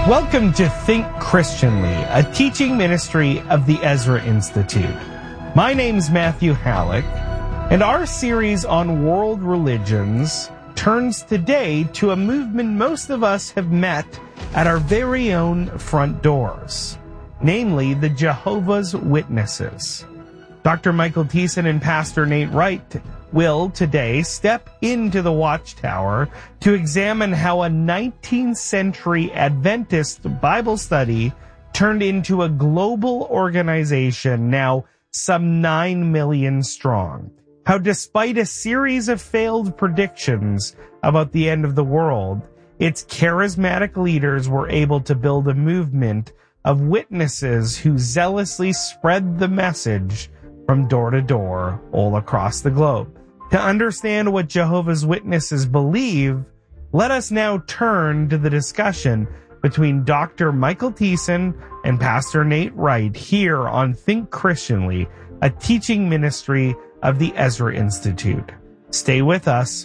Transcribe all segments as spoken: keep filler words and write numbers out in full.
Welcome to Think Christianly, a teaching ministry of the Ezra Institute. My name's Matthew Halleck, and our series on world religions turns today to a movement most of us have met at our very own front doors, namely the Jehovah's Witnesses. Doctor Michael Thiessen and Pastor Nate Wright will today step into the Watchtower to examine how a nineteenth century Adventist Bible study turned into a global organization now some nine million strong. How despite a series of failed predictions about the end of the world, its charismatic leaders were able to build a movement of witnesses who zealously spread the message from door to door all across the globe. To understand what Jehovah's Witnesses believe, let us now turn to the discussion between Doctor Michael Thiessen and Pastor Nate Wright here on Think Christianly, a teaching ministry of the Ezra Institute. Stay with us.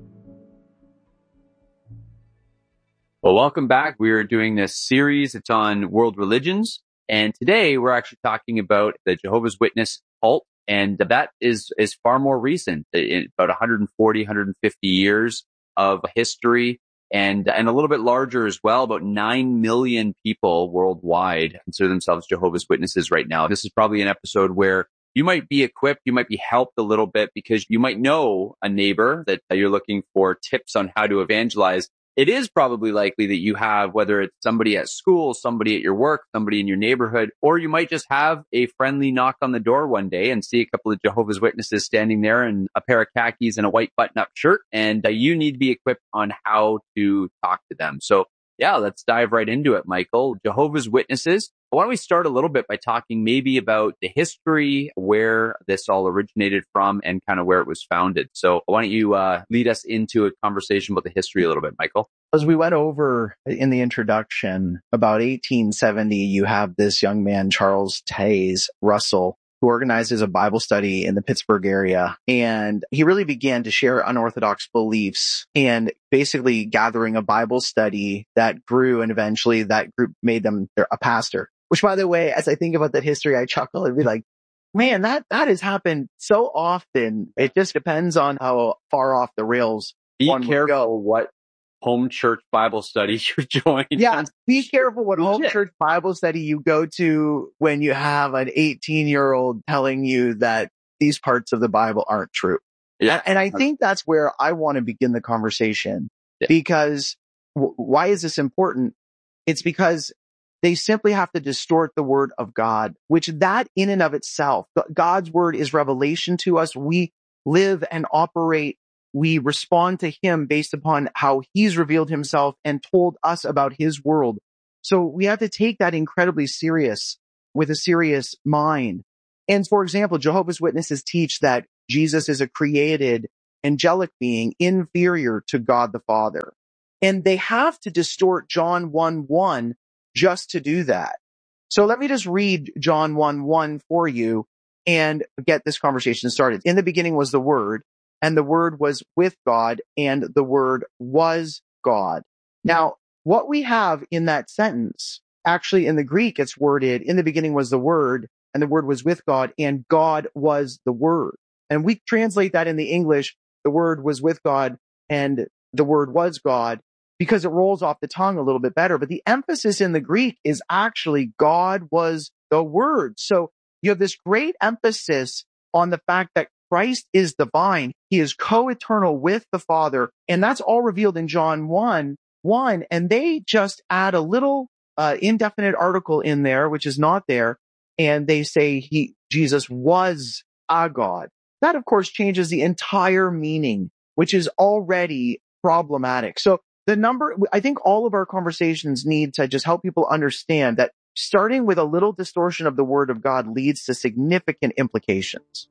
Well, welcome back. We are doing this series. It's on world religions. And today we're actually talking about the Jehovah's Witness cult. And that is, is far more recent, in about one hundred forty, one hundred fifty years of history, and, and a little bit larger as well. About nine million people worldwide consider themselves Jehovah's Witnesses right now. This is probably an episode where you might be equipped, you might be helped a little bit because you might know a neighbor that you're looking for tips on how to evangelize. It is probably likely that you have, whether it's somebody at school, somebody at your work, somebody in your neighborhood, or you might just have a friendly knock on the door one day and see a couple of Jehovah's Witnesses standing there in a pair of khakis and a white button-up shirt, and uh, you need to be equipped on how to talk to them. So yeah, let's dive right into it, Michael. Jehovah's Witnesses. Why don't we start a little bit by talking maybe about the history, where this all originated from, and kind of where it was founded. So why don't you uh, lead us into a conversation about the history a little bit, Michael? As we went over in the introduction, about eighteen seventy, you have this young man, Charles Taze Russell, who organizes a Bible study in the Pittsburgh area. And he really began to share unorthodox beliefs and basically gathering a Bible study that grew, and eventually that group made them a pastor. Which, by the way, as I think about that history, I chuckle and be like, man, that, that has happened so often. It just depends on how far off the rails Be one careful would go. what home church Bible study you join. Yeah, be careful what home Legit. church Bible study you go to when you have an eighteen-year-old telling you that these parts of the Bible aren't true. Yeah. And, and I think that's where I want to begin the conversation. Yeah. Because w- why is this important? It's because they simply have to distort the word of God, which that in and of itself, God's word is revelation to us. We live and operate. We respond to him based upon how he's revealed himself and told us about his world. So we have to take that incredibly serious, with a serious mind. And for example, Jehovah's Witnesses teach that Jesus is a created angelic being inferior to God the Father. And they have to distort John one one just to do that. So let me just read John one one for you and get this conversation started. In the beginning was the Word, and the Word was with God, and the Word was God. Now, what we have in that sentence, actually in the Greek, it's worded, in the beginning was the Word, and the Word was with God, and God was the Word. And we translate that in the English, the Word was with God, and the Word was God, because it rolls off the tongue a little bit better. But the emphasis in the Greek is actually God was the Word. So you have this great emphasis on the fact that Christ is divine. He is co-eternal with the Father. And that's all revealed in John one one. And they just add a little uh, indefinite article in there, which is not there. And they say he, Jesus was a God. That, of course, changes the entire meaning, which is already problematic. So the number, I think all of our conversations need to just help people understand that starting with a little distortion of the word of God leads to significant implications.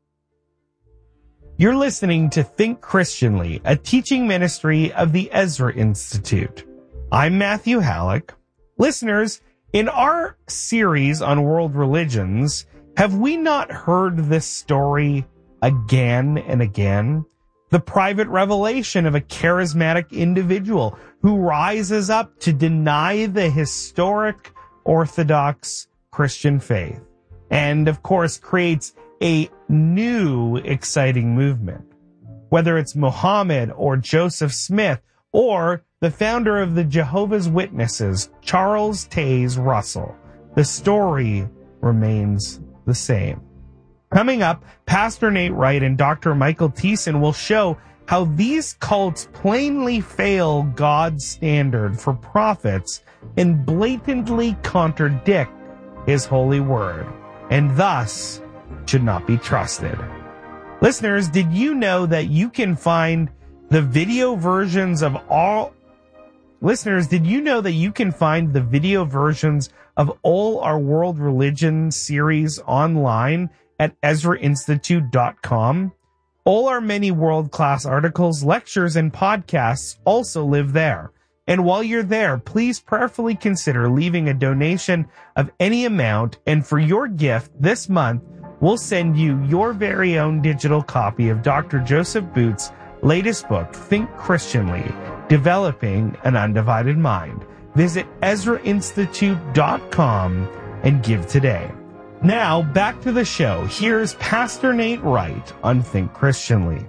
You're listening to Think Christianly, a teaching ministry of the Ezra Institute. I'm Matthew Halleck. Listeners, in our series on world religions, have we not heard this story again and again? the private revelation of a charismatic individual who rises up to deny the historic Orthodox Christian faith, and of course creates a new exciting movement. Whether it's Muhammad or Joseph Smith or the founder of the Jehovah's Witnesses, Charles Taze Russell, the story remains the same. Coming up, Pastor Nate Wright and Doctor Michael Thiessen will show how these cults plainly fail God's standard for prophets and blatantly contradict his holy word, and thus should not be trusted. Listeners, did you know that you can find the video versions of all Listeners, did you know that you can find the video versions of all our World Religion series online at Ezra Institute dot com? All our many world-class articles, lectures, and podcasts also live there. And while you're there, please prayerfully consider leaving a donation of any amount, and for your gift this month, we'll send you your very own digital copy of Doctor Joseph Booth's latest book, Think Christianly, Developing an Undivided Mind. Visit Ezra Institute dot com and give today. Now, back to the show. Here's Pastor Nate Wright on Think Christianly.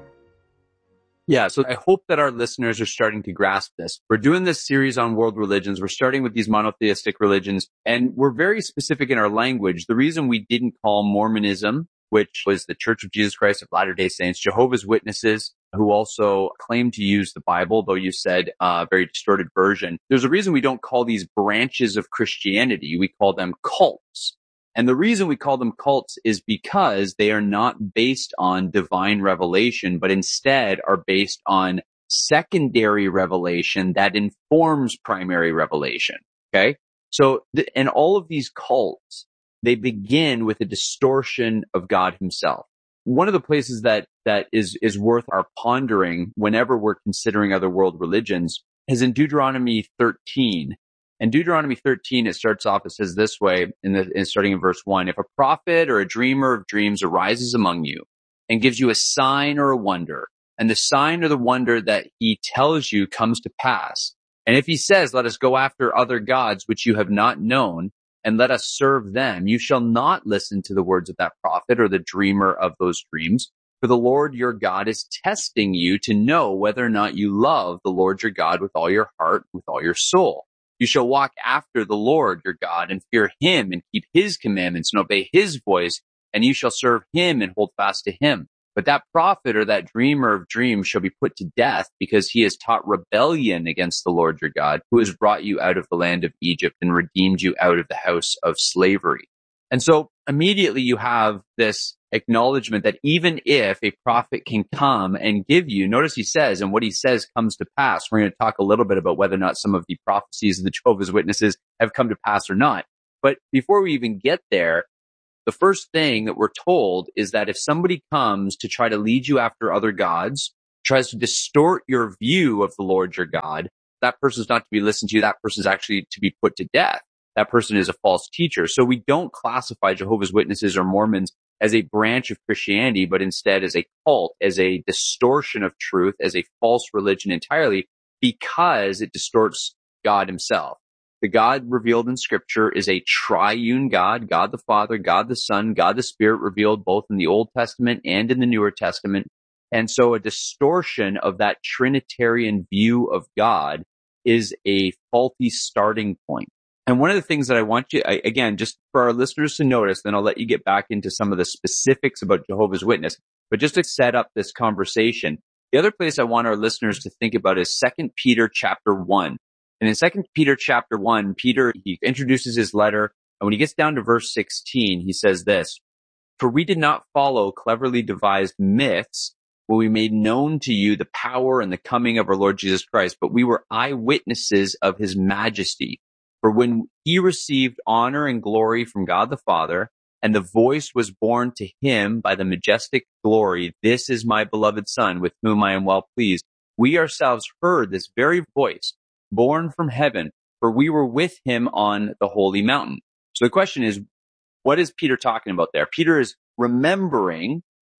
Yeah, so I hope that our listeners are starting to grasp this. We're doing this series on world religions. We're starting with these monotheistic religions, and we're very specific in our language. The reason we didn't call Mormonism, which was the Church of Jesus Christ of Latter-day Saints, Jehovah's Witnesses, who also claim to use the Bible, though you said a uh, very distorted version. There's a reason we don't call these branches of Christianity. We call them cults. And the reason we call them cults is because they are not based on divine revelation, but instead are based on secondary revelation that informs primary revelation. Okay? So, th- and all of these cults, they begin with a distortion of God himself. One of the places that, that is, is worth our pondering whenever we're considering other world religions is in Deuteronomy thirteen. And Deuteronomy thirteen, it starts off, it says this way, in the, in starting in verse one, if a prophet or a dreamer of dreams arises among you and gives you a sign or a wonder, and the sign or the wonder that he tells you comes to pass, and if he says, let us go after other gods which you have not known, and let us serve them, you shall not listen to the words of that prophet or the dreamer of those dreams. For the Lord your God is testing you to know whether or not you love the Lord your God with all your heart, with all your soul. You shall walk after the Lord your God and fear him and keep his commandments and obey his voice, and you shall serve him and hold fast to him. But that prophet or that dreamer of dreams shall be put to death because he has taught rebellion against the Lord your God, who has brought you out of the land of Egypt and redeemed you out of the house of slavery. And so immediately you have this acknowledgement that even if a prophet can come and give you, notice he says, and what he says comes to pass. We're going to talk a little bit about whether or not some of the prophecies of the Jehovah's Witnesses have come to pass or not. But before we even get there, the first thing that we're told is that if somebody comes to try to lead you after other gods, tries to distort your view of the Lord your God, that person's not to be listened to. That person's actually to be put to death. That person is a false teacher. So we don't classify Jehovah's Witnesses or Mormons as a branch of Christianity, but instead as a cult, as a distortion of truth, as a false religion entirely, because it distorts God himself. The God revealed in Scripture is a triune God, God the Father, God the Son, God the Spirit, revealed both in the Old Testament and in the Newer Testament. And so a distortion of that Trinitarian view of God is a faulty starting point. And one of the things that I want you, I, again, just for our listeners to notice, then I'll let you get back into some of the specifics about Jehovah's Witness, but just to set up this conversation, the other place I want our listeners to think about is Second Peter chapter one. And in Second Peter chapter one, Peter, he introduces his letter, and when he gets down to verse sixteen, he says this, for we did not follow cleverly devised myths when we made known to you the power and the coming of our Lord Jesus Christ, but we were eyewitnesses of his majesty. For when he received honor and glory from God the Father, and the voice was borne to him by the majestic glory, this is my beloved Son, with whom I am well pleased. We ourselves heard this very voice, born from heaven, for we were with him on the holy mountain. So the question is, what is Peter talking about there? Peter is remembering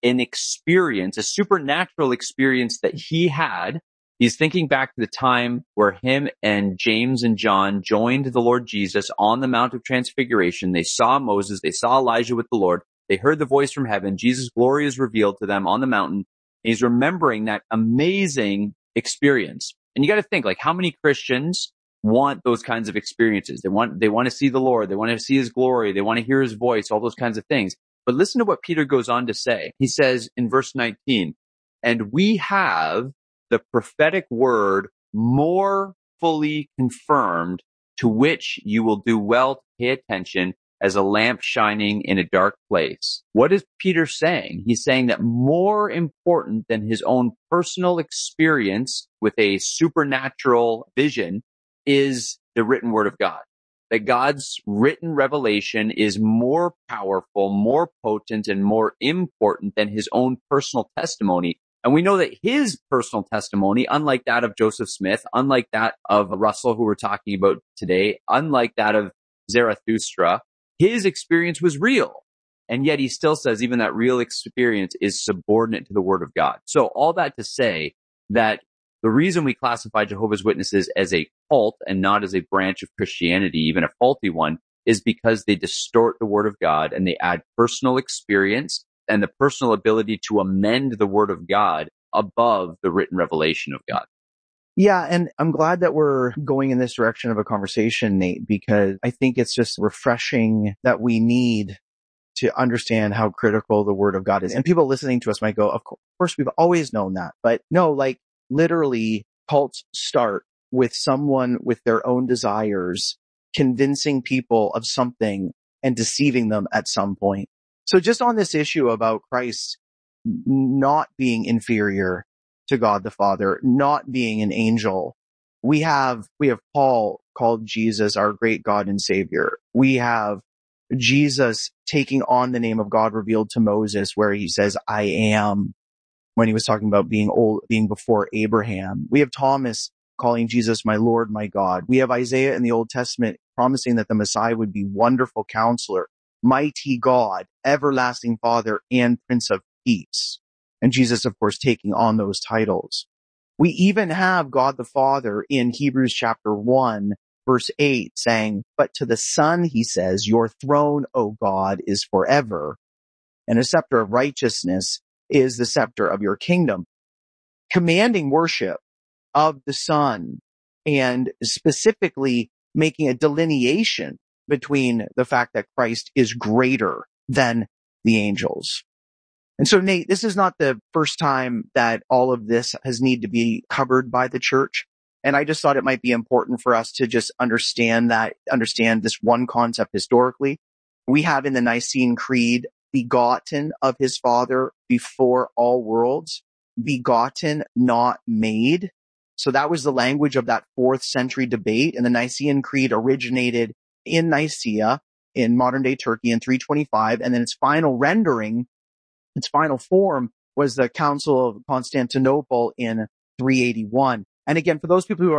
an experience, a supernatural experience that he had. He's thinking back to the time where him and James and John joined the Lord Jesus on the Mount of Transfiguration. They saw Moses, they saw Elijah with the Lord. They heard the voice from heaven. Jesus' glory is revealed to them on the mountain. And he's remembering that amazing experience. And you got to think, like, how many Christians want those kinds of experiences? They want, they want to see the Lord. They want to see his glory. They want to hear his voice, all those kinds of things. But listen to what Peter goes on to say. He says in verse nineteen, and we have the prophetic word more fully confirmed, to which you will do well to pay attention as a lamp shining in a dark place. What is Peter saying? He's saying that more important than his own personal experience with a supernatural vision is the written word of God. That God's written revelation is more powerful, more potent, and more important than his own personal testimony. And we know that his personal testimony, unlike that of Joseph Smith, unlike that of Russell, who we're talking about today, unlike that of Zarathustra, his experience was real. And yet he still says even that real experience is subordinate to the word of God. So all that to say that the reason we classify Jehovah's Witnesses as a cult and not as a branch of Christianity, even a faulty one, is because they distort the word of God and they add personal experience and the personal ability to amend the word of God above the written revelation of God. Yeah, and I'm glad that we're going in this direction of a conversation, Nate, because I think it's just refreshing that we need to understand how critical the word of God is. And people listening to us might go, of course, we've always known that. But no, like literally cults start with someone with their own desires, convincing people of something and deceiving them at some point. So just on this issue about Christ not being inferior to God the Father, not being an angel, we have, we have Paul called Jesus our great God and Savior. We have Jesus taking on the name of God revealed to Moses, where he says, I am, when he was talking about being old, being before Abraham. We have Thomas calling Jesus my Lord, my God. We have Isaiah in the Old Testament promising that the Messiah would be wonderful counselor, mighty God, everlasting Father, and Prince of Peace. And Jesus, of course, taking on those titles. We even have God the Father in Hebrews chapter one, verse eight, saying, but to the Son, he says, your throne, O God, is forever, and a scepter of righteousness is the scepter of your kingdom. Commanding worship of the Son, and specifically making a delineation between the fact that Christ is greater than the angels. And so, Nate, this is not the first time that all of this has need to be covered by the church. And I just thought it might be important for us to just understand that, understand this one concept historically. We have in the Nicene Creed, begotten of his Father before all worlds, begotten, not made. So that was the language of that fourth century debate. And the Nicene Creed originated in Nicaea in modern day Turkey in three twenty-five. And then its final rendering, its final form was the Council of Constantinople in three eighty-one. And again, for those people who are